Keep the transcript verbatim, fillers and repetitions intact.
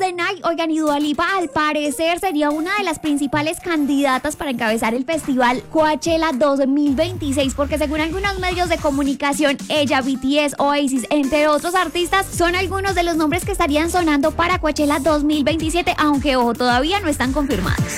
Night. Oigan, y Dua Lipa al parecer sería una de las principales candidatas para encabezar el festival Coachella dos mil veintiséis, porque según algunos medios de comunicación, ella, B T S, Oasis, entre otros artistas, son algunos de los nombres que estarían sonando para Coachella dos mil veintisiete, aunque ojo, todavía no están confirmados.